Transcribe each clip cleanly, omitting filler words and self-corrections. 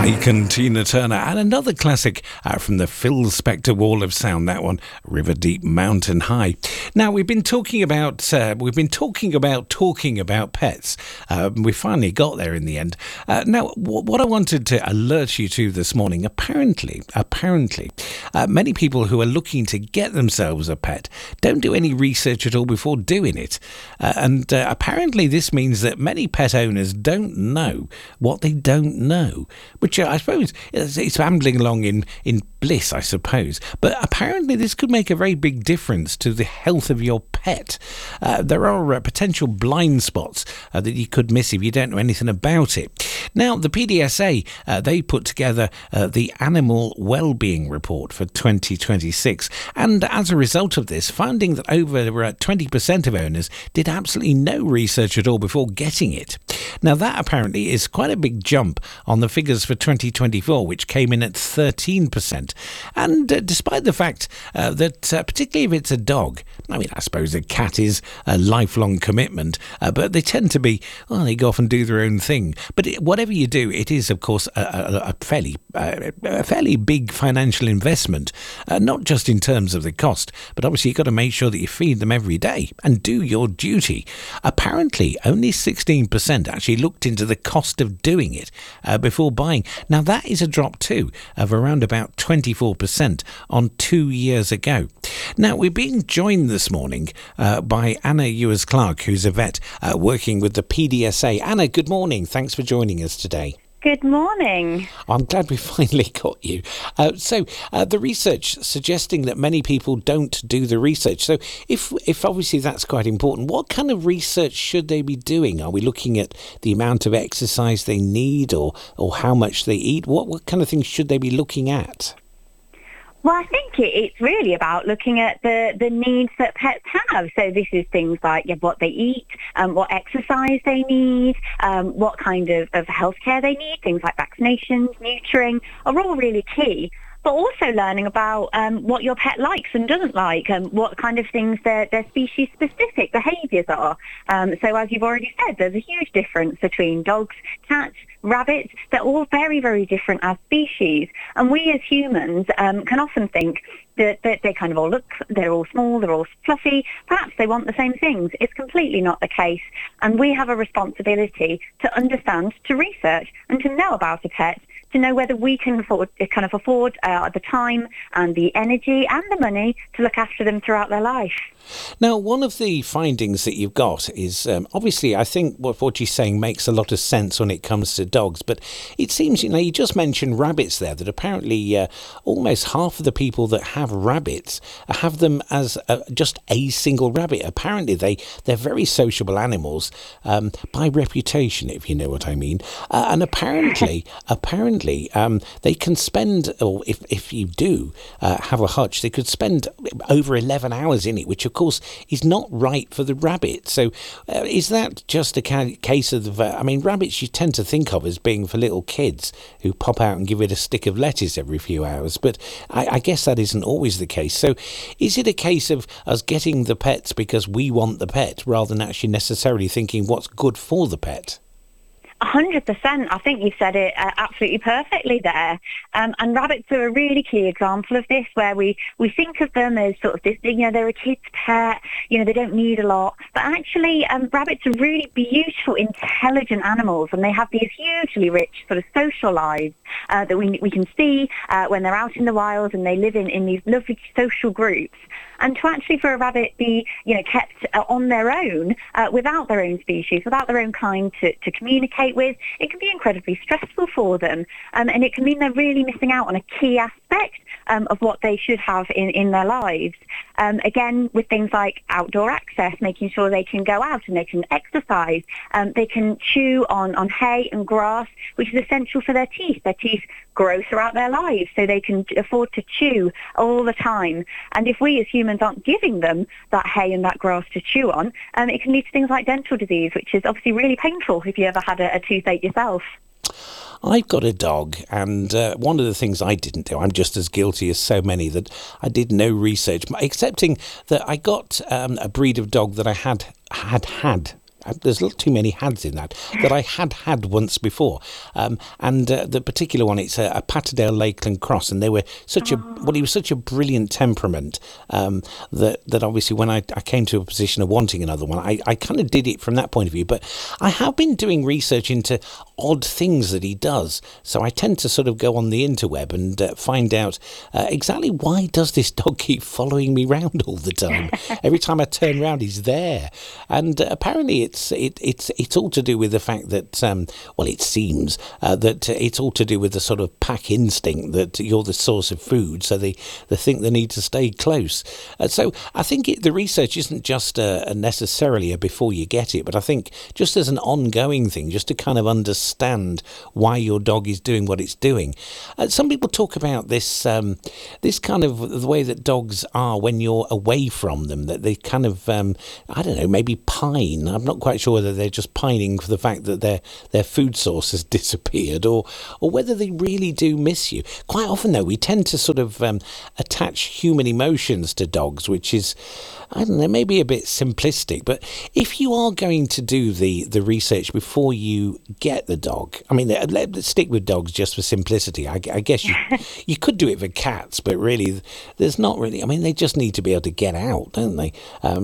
Ike and Tina Turner, and another classic from the Phil Spector Wall of Sound. That one, River Deep, Mountain High. Now we've been talking about talking about pets. We finally got there in the end. Now, what I wanted to alert you to this morning, apparently, many people who are looking to get themselves a pet don't do any research at all before doing it, and apparently this means that many pet owners don't know what they don't know, which I suppose it's ambling along in bliss, I suppose. But apparently this could make a very big difference to the health of your pet. There are potential blind spots that you could miss if you don't know anything about it. Now, the PDSA, they put together the Animal Wellbeing Report for 2026. And as a result of this, finding that over 20% of owners did absolutely no research at all before getting it. Now, that apparently is quite a big jump on the figures for 2024, which came in at 13%. And despite the fact that, particularly if it's a dog, I mean, I suppose a cat is a lifelong commitment, but they tend to be, well, they go off and do their own thing. But whatever you do, it is, of course, a fairly big financial investment, not just in terms of the cost, but obviously you've got to make sure that you feed them every day and do your duty. Apparently, only 16% actually looked into the cost of doing it before buying. Now, that is a drop too of around about 24% on 2 years ago. Now, we're being joined this morning by Anna Ewers-Clark, who's a vet working with the PDSA. Anna, good morning. Thanks for joining us today. Good morning. I'm glad we finally got you. So the research suggesting that many people don't do the research. So if obviously that's quite important, what kind of research should they be doing? Are we looking at the amount of exercise they need or how much they eat? What kind of things should they be looking at? Well, I think it's really about looking at the needs that pets have. So this is things like what they eat, what exercise they need, what kind of healthcare they need, things like vaccinations, neutering are all really key. But also learning about what your pet likes and doesn't like, and what kind of things their species-specific behaviours are. So as you've already said, there's a huge difference between dogs, cats, rabbits. They're all very, very different as species. And we as humans can often think that they kind of all look, they're all small, they're all fluffy, perhaps they want the same things. It's completely not the case. And we have a responsibility to understand, to research, and to know about a pet, to know whether we can afford the time and the energy and the money to look after them throughout their life. Now, one of the findings that you've got is, obviously, I think what you're saying makes a lot of sense when it comes to dogs, but it seems, you just mentioned rabbits there, that apparently almost half of the people that have rabbits have them as just a single rabbit. Apparently, they're very sociable animals by reputation, if you know what I mean. And apparently, they can spend, or if you do have a hutch, they could spend over 11 hours in it, which of course is not right for the rabbit. So is that just a case of, rabbits you tend to think of as being for little kids who pop out and give it a stick of lettuce every few hours, but I guess that isn't always the case. So is it a case of us getting the pets because we want the pet rather than actually necessarily thinking what's good for the pet? 100%. I think you've said it absolutely perfectly there. And rabbits are a really key example of this, where we think of them as sort of this, they're a kid's pet, they don't need a lot. But actually, rabbits are really beautiful, intelligent animals, and they have these hugely rich sort of social lives that we can see when they're out in the wild, and they live in these lovely social groups. And to actually for a rabbit be, kept on their own, without their own species, without their own kind to communicate with, it can be incredibly stressful for them. And it can mean they're really missing out on a key aspect of what they should have in their lives. Again, with things like outdoor access, making sure they can go out and they can exercise. They can chew on hay and grass, which is essential for their teeth. Their teeth grow throughout their lives, so they can afford to chew all the time. And if we as humans aren't giving them that hay and that grass to chew on, it can lead to things like dental disease, which is obviously really painful if you ever had a toothache yourself. I've got a dog, and one of the things I didn't do, I'm just as guilty as so many, that I did no research, excepting that I got a breed of dog that I had there's not too many hads in that I had once before, and the particular one, it's a Patterdale Lakeland Cross, and they were he was such a brilliant temperament, that obviously when I came to a position of wanting another one, I kind of did it from that point of view. But I have been doing research into odd things that he does, so I tend to sort of go on the interweb and find out exactly why does this dog keep following me round all the time. Every time I turn round, he's there, and apparently it's all to do with the fact that it seems that it's all to do with the sort of pack instinct that you're the source of food, so they think they need to stay close. So I think the research isn't just necessarily a before you get it, but I think just as an ongoing thing, just to kind of understand why your dog is doing what it's doing. Some people talk about this kind of the way that dogs are when you're away from them, that they kind of I don't know, maybe pine. I'm not quite sure whether they're just pining for the fact that their food source has disappeared, or whether they really do miss you. Quite often, though, we tend to sort of attach human emotions to dogs, which is, I don't know, maybe a bit simplistic. But if you are going to do the research before you get the dog, I mean, let's stick with dogs just for simplicity. I guess you could do it for cats, but really, there's not really. I mean, they just need to be able to get out, don't they? I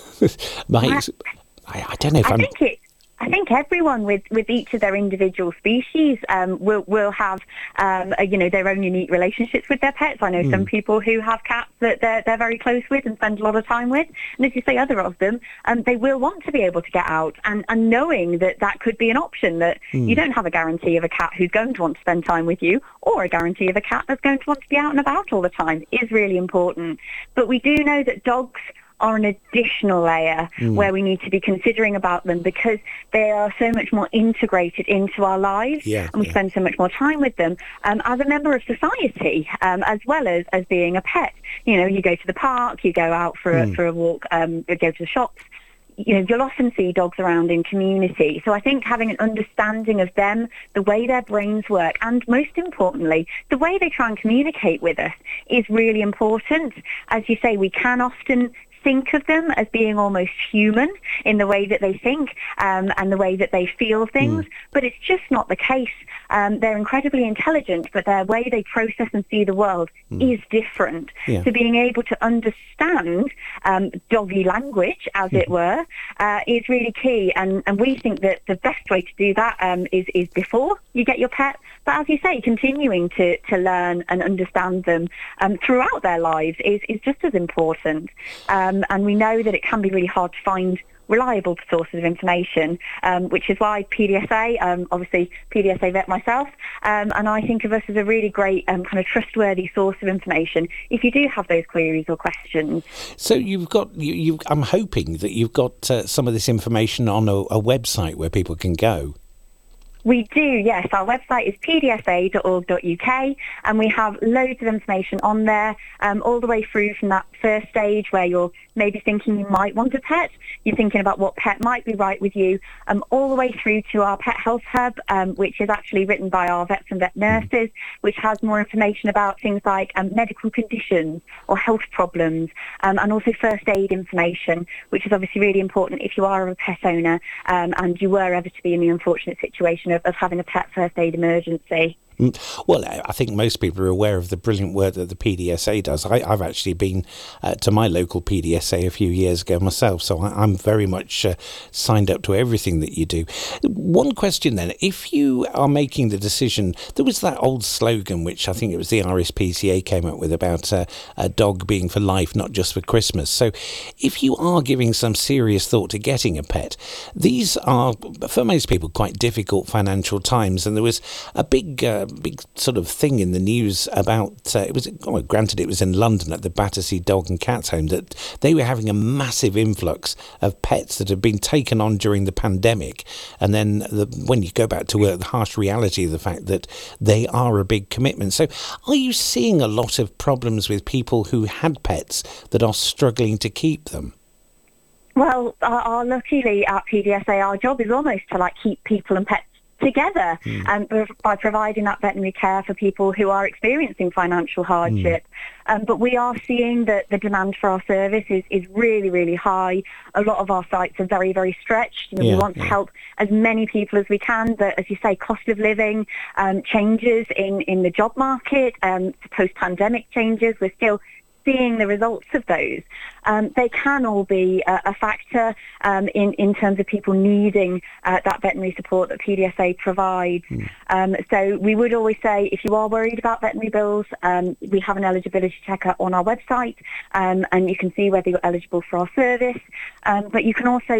don't know if I think everyone with each of their individual species will have their own unique relationships with their pets. I know some people who have cats that they're very close with and spend a lot of time with, and as you say, other of them they will want to be able to get out, and knowing that could be an option, that you don't have a guarantee of a cat who's going to want to spend time with you, or a guarantee of a cat that's going to want to be out and about all the time, is really important. But we do know that dogs are an additional layer where we need to be considering about them, because they are so much more integrated into our lives, and we spend so much more time with them as a member of society, as well as being a pet. You know, you go to the park, you go out for a walk, you go to the shops. You know, you'll often see dogs around in community. So I think having an understanding of them, the way their brains work, and most importantly, the way they try and communicate with us is really important. As you say, we can often think of them as being almost human in the way that they think and the way that they feel things, but it's just not the case. They're incredibly intelligent, but their way they process and see the world is different. So being able to understand doggy language, as it were, is really key. And we think that the best way to do that is before you get your pet. But as you say, continuing to learn and understand them throughout their lives is just as important. And we know that it can be really hard to find reliable sources of information, which is why PDSA, obviously PDSA vet myself, and I think of us as a really great kind of trustworthy source of information if you do have those queries or questions. So you've got, I'm hoping that you've got some of this information on a website where people can go. We do, yes. Our website is pdsa.org.uk, and we have loads of information on there, all the way through from that first stage where you're maybe thinking you might want a pet, you're thinking about what pet might be right with you, all the way through to our Pet Health Hub, which is actually written by our vets and vet nurses, which has more information about things like medical conditions or health problems, and also first aid information, which is obviously really important if you are a pet owner and you were ever to be in the unfortunate situation of having a pet first aid emergency. Well, I think most people are aware of the brilliant work that the PDSA does. I've actually been to my local PDSA a few years ago myself, so I'm very much signed up to everything that you do. One question then, if you are making the decision, there was that old slogan, which I think it was the RSPCA came up with, about a dog being for life, not just for Christmas. So if you are giving some serious thought to getting a pet, these are, for most people, quite difficult financial times, and there was a big sort of thing in the news about granted it was in London at the Battersea Dog and Cats Home, that they were having a massive influx of pets that had been taken on during the pandemic, and then when you go back to work, the harsh reality of the fact that they are a big commitment. So are you seeing a lot of problems with people who had pets that are struggling to keep them? Well, luckily at PDSA, our job is almost to keep people and pets together by providing that veterinary care for people who are experiencing financial hardship. But we are seeing that the demand for our service is really, really high. A lot of our sites are very, very stretched. We want to help as many people as we can. But as you say, cost of living, changes in the job market, post-pandemic changes, we're still seeing the results of those. They can all be a factor in terms of people needing that veterinary support that PDSA provides. So we would always say, if you are worried about veterinary bills, we have an eligibility checker on our website, and you can see whether you're eligible for our service. But you can also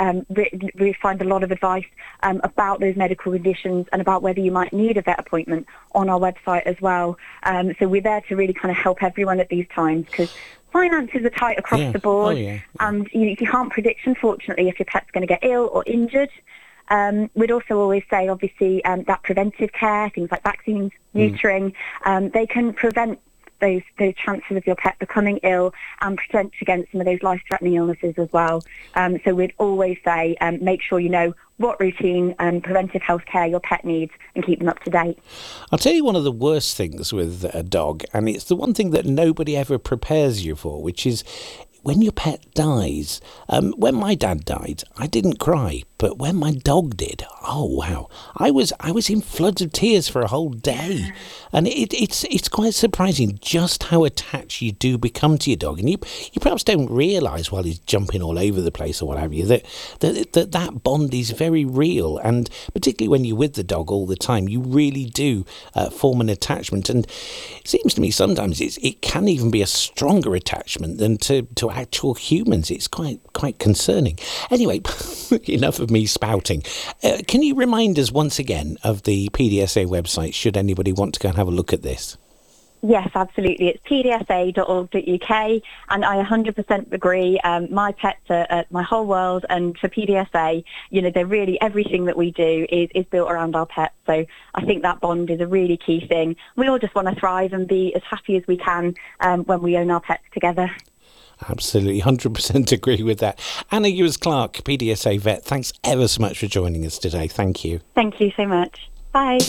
we find a lot of advice about those medical conditions and about whether you might need a vet appointment on our website as well. So we're there to really kind of help everyone at these times, because finances are tight across the board, and you can't predict, unfortunately, if your pet's going to get ill or injured. We'd also always say, obviously, that preventive care, things like vaccines, neutering, they can prevent those chances of your pet becoming ill and protect against some of those life-threatening illnesses as well. So we'd always say, make sure you know what routine and preventive health care your pet needs and keep them up to date. I'll tell you one of the worst things with a dog, and it's the one thing that nobody ever prepares you for, which is when your pet dies. When my dad died, I didn't cry, but when my dog did, oh wow, I was in floods of tears for a whole day, and it's quite surprising just how attached you do become to your dog, and you perhaps don't realise while he's jumping all over the place or what have you that bond is very real, and particularly when you're with the dog all the time, you really do form an attachment, and it seems to me sometimes it can even be a stronger attachment than to actual humans. It's quite concerning. Anyway, enough of me spouting. Can you remind us once again of the PDSA website, should anybody want to go and have a look at this? Yes, absolutely. It's pdsa.org.uk, and I 100% agree. My pets are my whole world, and for PDSA, they're really, everything that we do is built around our pets. So I think that bond is a really key thing. We all just want to thrive and be as happy as we can when we own our pets together. Absolutely, 100% agree with that. Anna Ewers-Clark, PDSA vet, thanks ever so much for joining us today. Thank you. Thank you so much. Bye.